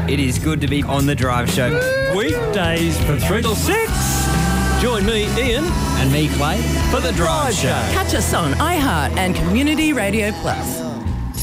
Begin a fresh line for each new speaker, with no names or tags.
It is good to be on The Drive Show.
Weekdays from 3 till 6. Join me, Ian.
And me, Clay, for The Drive Show.
Catch us on iHeart and Community Radio Plus.